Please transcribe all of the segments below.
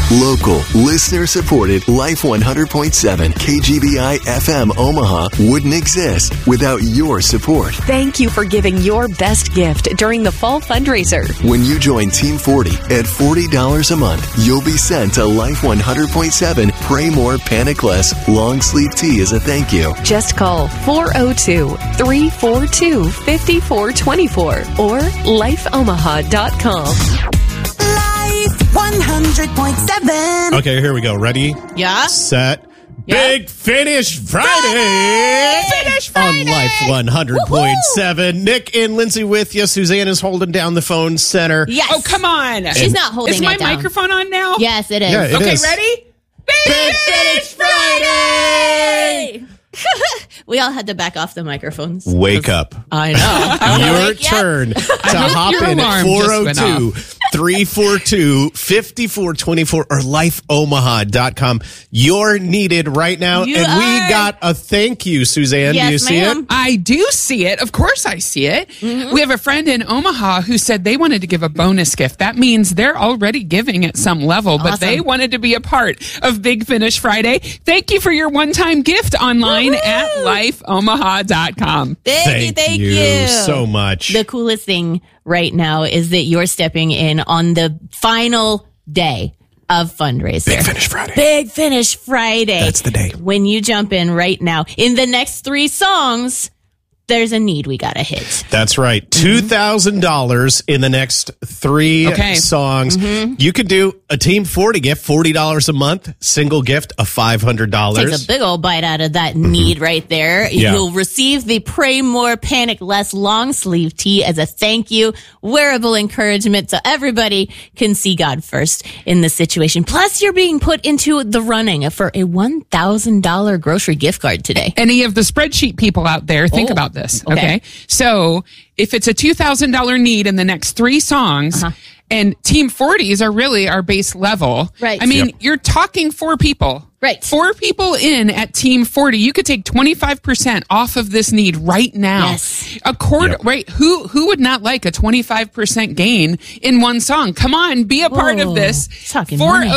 Local, listener-supported Life 100.7 KGBI FM Omaha wouldn't exist without your support. Thank you for giving your best gift during the fall fundraiser. When you join Team 40 at $40 a month, you'll be sent a Life 100.7 Pray More Panic Less long sleeve tee as a thank you. Just call 402-342-5424 or lifeomaha.com. Life 100.7. Okay, here we go. Ready? Yeah. Set. Yeah. Big Finish Friday! Finish Friday! On Life 100.7. Nick and Lindsay with you. Suzanne is holding down the phone center. Yes. Oh, come on. She's not holding Is it my down. microphone on now? Yes, it is. Yeah, it Okay, is. ready? Big Finish Friday! We all had to back off the microphones. Wake up. I know. Your turn to hop your in at alarm just went 402-342-5424 or lifeomaha.com. You're needed right now. You and are. we got a thank you, Suzanne. Yes, Do you see ma'am. it? I do see it. Of course I see it. Mm-hmm. We have a friend in Omaha who said they wanted to give a bonus gift. That means they're already giving at some level, but they wanted to be a part of Big Finish Friday. Thank you for your one-time gift online at lifeomaha.com. Thank you so much. The coolest thing right now is that you're stepping in on the final day of fundraiser. Big Finish Friday. Big Finish Friday. That's the day. When you jump in right now, in the next 3 songs, there's a need we gotta hit. That's right. $2,000 in the next 3 songs. You could do a Team 40 gift, $40 a month, single gift of $500. Takes a big old bite out of that need right there. Yeah. You'll receive the Pray More, Panic Less long sleeve tee as a thank you, wearable encouragement so everybody can see God first in the situation. Plus, you're being put into the running for a $1,000 grocery gift card today. Any of the spreadsheet people out there, think about this. Okay. So if it's a $2,000 need in the next 3 songs, and Team 40s are really our base level. Right. I mean, you're talking 4 people. Right. 4 people in at Team 40. You could take 25% off of this need right now. Yes. Right. Who would not like a 25% gain in one song? Come on, be a part of this. Talking money.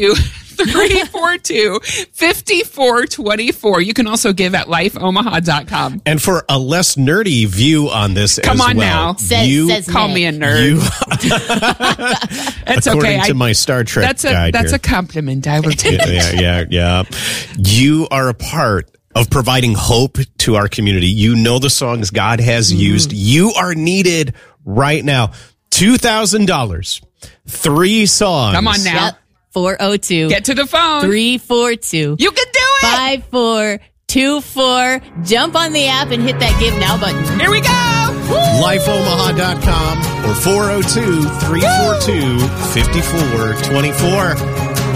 402-342-5424. You can also give at lifeomaha.com. And for a less nerdy view on this Come as on well, now. Says Call Nick. me a nerd. That's according okay. to my Star Trek That's guide a here. compliment. I will take it. Yeah. You are a part of providing hope to our community. You know the songs God has used. You are needed right now. $2,000, 3 songs. Come on now. Yep. 402. Get to the phone. 342. You can do it. 5424. Jump on the app and hit that Give Now button. Here we go. LifeOmaha.com or 402-342-5424.